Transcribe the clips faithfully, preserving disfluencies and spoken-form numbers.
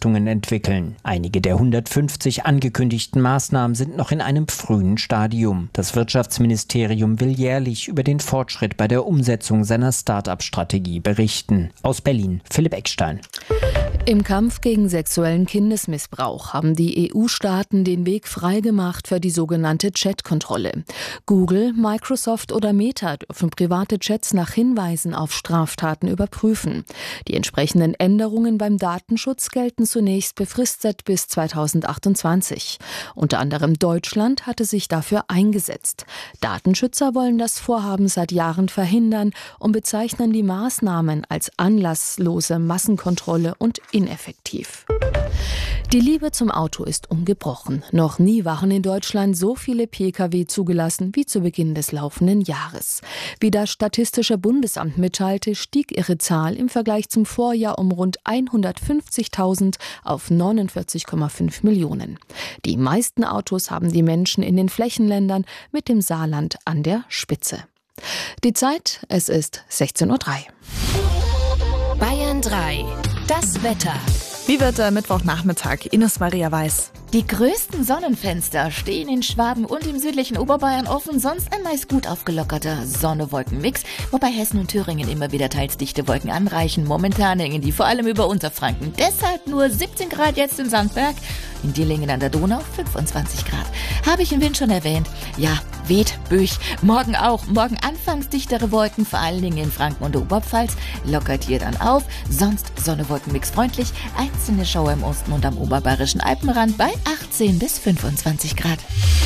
Einrichtungen entwickeln. Einige der hundertfünfzig angekündigten Maßnahmen sind noch in einem frühen Stadium. Das Wirtschaftsministerium will jährlich über den Fortschritt bei der Umsetzung seiner Start-up-Strategie berichten. Aus Berlin, Philipp Eckstein. Im Kampf gegen sexuellen Kindesmissbrauch haben die E U-Staaten den Weg freigemacht für die sogenannte Chat-Kontrolle. Google, Microsoft oder Meta dürfen private Chats nach Hinweisen auf Straftaten überprüfen. Die entsprechenden Änderungen beim Datenschutz gelten zunächst befristet bis zweitausendachtundzwanzig. Unter anderem Deutschland hatte sich dafür eingesetzt. Datenschützer wollen das Vorhaben seit Jahren verhindern und bezeichnen die Maßnahmen als anlasslose Massenkontrolle und ineffektiv. Die Liebe zum Auto ist ungebrochen. Noch nie waren in Deutschland so viele Pkw zugelassen wie zu Beginn des laufenden Jahres. Wie das Statistische Bundesamt mitteilte, stieg ihre Zahl im Vergleich zum Vorjahr um rund hundertfünfzigtausend auf neunundvierzig Komma fünf Millionen. Die meisten Autos haben die Menschen in den Flächenländern mit dem Saarland an der Spitze. Die Zeit, es ist sechzehn Uhr drei. Bayern drei. Das Wetter. Wie wird der Mittwochnachmittag? Ines Maria Weiß. Die größten Sonnenfenster stehen in Schwaben und im südlichen Oberbayern offen, sonst ein meist gut aufgelockerter Sonne-Wolken-Mix, wobei Hessen und Thüringen immer wieder teils dichte Wolken anreichen. Momentan hängen die vor allem über Unterfranken. Deshalb nur siebzehn Grad jetzt in Sandberg, in Dillingen an der Donau fünfundzwanzig Grad. Habe ich im Wind schon erwähnt? Ja, weht, Büch. Morgen auch. Morgen anfangs dichtere Wolken, vor allen Dingen in Franken und der Oberpfalz. Lockert hier dann auf. Sonst Sonne-Wolken-Mix freundlich. Einzelne Schauer im Osten und am oberbayerischen Alpenrand bei achtzehn bis fünfundzwanzig Grad.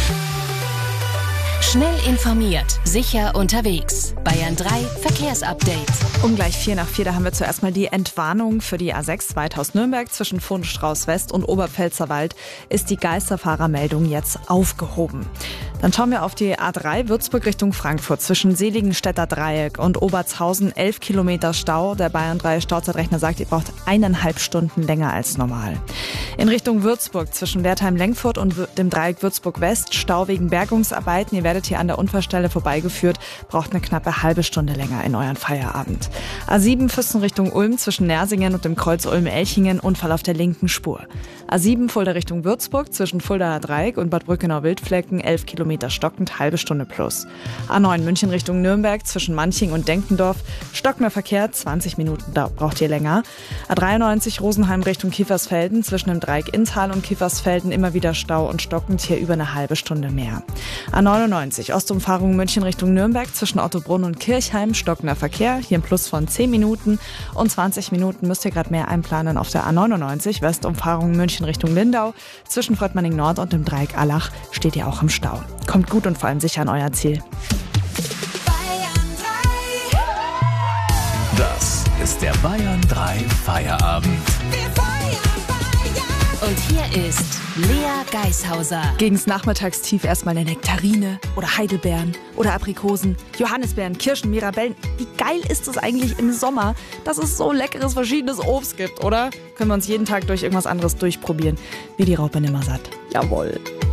Schnell informiert, sicher unterwegs. Bayern drei Verkehrsupdate. Um gleich vier nach vier, da haben wir zuerst mal die Entwarnung für die A sechs weit aus Nürnberg zwischen Pfundstrauß West und Oberpfälzerwald ist die Geisterfahrermeldung jetzt aufgehoben. Dann schauen wir auf die A drei Würzburg Richtung Frankfurt zwischen Seligenstädter Dreieck und Obertshausen. elf Kilometer Stau. Der Bayern drei Stauzeitrechner sagt, ihr braucht eineinhalb Stunden länger als normal. In Richtung Würzburg zwischen Wertheim-Lenkfurt und dem Dreieck Würzburg West Stau wegen Bergungsarbeiten. Ihr werdet hier an der Unfallstelle vorbeigeführt, braucht eine knappe halbe Stunde länger in euren Feierabend. A sieben Füssen Richtung Ulm zwischen Nersingen und dem Kreuz Ulm-Elchingen, Unfall auf der linken Spur. A sieben Fulda Richtung Würzburg zwischen Fuldaer Dreieck und Bad Brückenau-Wildflecken, elf Kilometer stockend, halbe Stunde plus. A neun München Richtung Nürnberg zwischen Manching und Denkendorf, stockender Verkehr, zwanzig Minuten, da braucht ihr länger. A dreiundneunzig Rosenheim Richtung Kiefersfelden zwischen dem Dreieck Inntal und Kiefersfelden immer wieder Stau und stockend, hier über eine halbe Stunde mehr. A neunundneunzig Ostumfahrung München Richtung Nürnberg zwischen Ottobrunn und Kirchheim, stockender Verkehr, hier ein Plus von zehn Minuten und zwanzig Minuten müsst ihr gerade mehr einplanen auf der A neunundneunzig Westumfahrung München Richtung Lindau. Zwischen Fröttmanning Nord und dem Dreieck Allach steht ihr auch im Stau. Kommt gut und vor allem sicher an euer Ziel. Das ist der Bayern drei Feierabend. Und hier ist Lea Geishauser. Gegens Nachmittagstief erstmal eine Nektarine oder Heidelbeeren oder Aprikosen, Johannisbeeren, Kirschen, Mirabellen. Wie geil ist es eigentlich im Sommer, dass es so leckeres, verschiedenes Obst gibt, oder? Können wir uns jeden Tag durch irgendwas anderes durchprobieren. Wie die Raupe Nimmersatt. Jawohl.